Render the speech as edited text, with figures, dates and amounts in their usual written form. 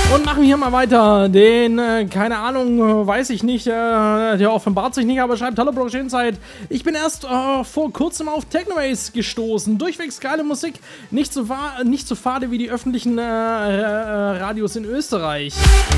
Und machen hier mal weiter. Den, keine Ahnung, weiß ich nicht, der offenbart sich nicht, aber schreibt: Hallo Blockchain Zeit. Ich bin erst vor kurzem auf Technoways gestoßen. Durchwegs geile Musik, nicht so fade wie die öffentlichen Radios in Österreich.